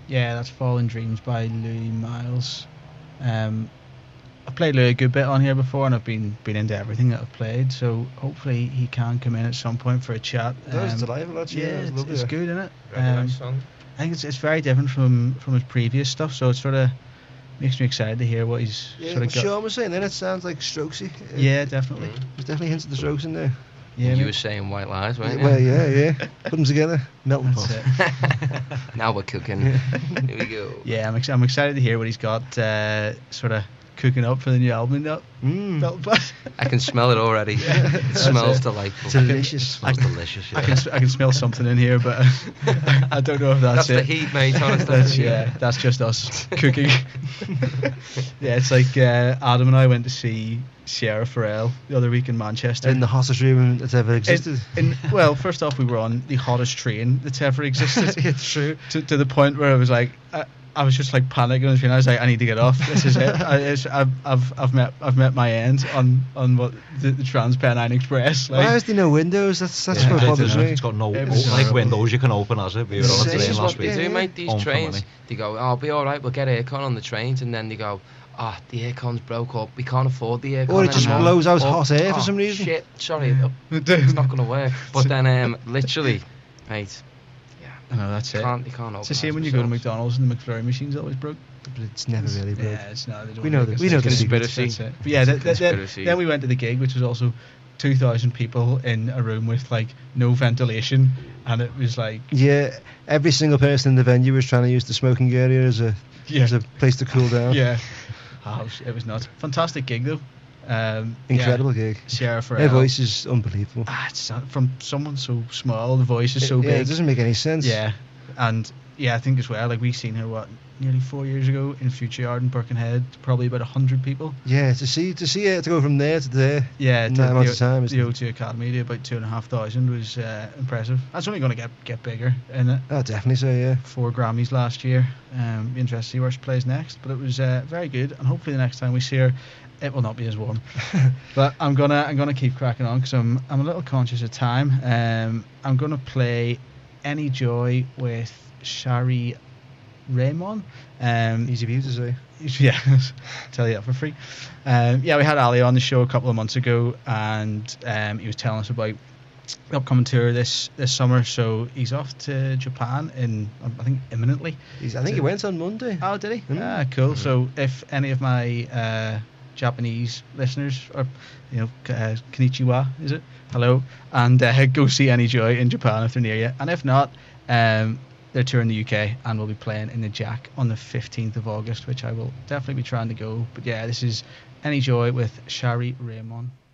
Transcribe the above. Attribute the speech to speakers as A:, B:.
A: Yeah, that's Fallen Dreams by Louis Miles. I've played Louis a good bit on here before, and I've been into everything that I've played. So hopefully he can come in at some point for a chat.
B: That was delightful, actually.
A: Yeah, it's good, isn't it?
C: Very nice song.
A: I think it's very different from his previous stuff. So it sort of makes me excited to hear what he's sort of got.
B: Sean was saying then it sounds like Strokesy.
A: Yeah, definitely.
B: There's definitely hints of the Strokes in there.
A: Yeah,
C: You were saying White Lies, weren't you?
B: Well, yeah. Put them together, melting pot.
C: Now we're cooking. Here we go.
A: Yeah, I'm excited to hear what he's got sort of cooking up for the new album. Melting pot.
C: I can smell it already. It smells delightful.
B: Delicious.
D: It smells delicious. Yeah.
A: I can smell something in here, but I don't know if that's it.
C: The heat, mate. Honestly.
A: That's just us cooking. Yeah, it's like Adam and I went to see Sierra Farrell the other week in Manchester.
B: In the hottest room that's ever existed.
A: Well, first off, we were on the hottest train that's ever existed.
B: It's true.
A: To the point where I was like, I was just like panicking on the train. I was like, I need to get off. This is it. I've met my end on what the Transpennine Express. Like,
B: why is there no windows? That's what
D: I
B: bothers
D: don't know.
B: me.
D: It's got no
A: It's
D: windows you can open, has it? We were on a
B: This
D: train
B: is
D: last
B: what
D: week.
C: They do, mate. These trains,
D: Homecoming.
C: they go, "Oh, I'll be all right. We'll get aircon on the trains," and then they go, the aircon's broke up. We can't afford the aircon.
B: Or it just
C: anymore."
B: blows out
C: Or,
B: hot air for some reason.
C: Shit, sorry, it's not going to work. But then, literally, mate,
A: I know, that's
C: you
A: it.
C: can't
A: It's
C: organise
A: the same when you go to
C: themselves.
A: McDonald's and the McFlurry machine's always broke.
B: But it's never really broke.
A: Yeah, it's not. They don't
B: We know
A: make
B: the-
A: us
B: we know
A: think
B: the
A: it's
C: secret.
A: that's it. But yeah,
C: Conspiracy.
A: then we went to the gig, which was also 2,000 people in a room with like no ventilation, and it was like
B: Yeah, every single person in the venue was trying to use the smoking area as a place to cool down.
A: yeah, it was nuts. Fantastic gig though.
B: Incredible gig.
A: Sierra Farrell.
B: Her voice is unbelievable.
A: It's from someone so small, the voice is so
B: Yeah,
A: big.
B: it doesn't make any sense.
A: Yeah, and yeah, I think as well, like we seen her nearly 4 years ago in Future Yard in Birkenhead, probably about 100 people.
B: Yeah, to go from there to there.
A: Yeah,
B: in that amount of time.
A: the O2 Academy to about 2,500 was impressive. That's only going to get bigger, isn't it?
B: Oh, definitely so. Yeah.
A: 4 Grammys last year. Be interested to see where she plays next, but it was very good, and hopefully the next time we see her, it will not be as warm. But I'm gonna keep cracking on because I'm a little conscious of time. I'm gonna play Any Joy with Shari Raymond.
B: Easy for you to say.
A: Yeah, tell you that for free. We had Ali on the show a couple of months ago, and he was telling us about the upcoming tour this summer. So he's off to Japan I think imminently.
B: I think he went on Monday.
A: Oh, did he? Cool. So if any of my Japanese listeners are, konnichiwa, is it? Hello, and go see Any Joy in Japan if they're near you, and if not, they're touring the UK and will be playing in the Jack on the 15th of August, which I will definitely be trying to go. But yeah, this is Any Joy with Shari Raymond.